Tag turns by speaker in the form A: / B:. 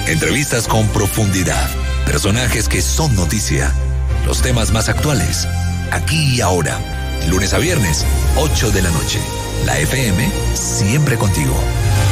A: Entrevistas con profundidad. Personajes que son noticia. Los temas más actuales. Aquí y ahora. Lunes a viernes, 8 de la noche. La FM, siempre contigo.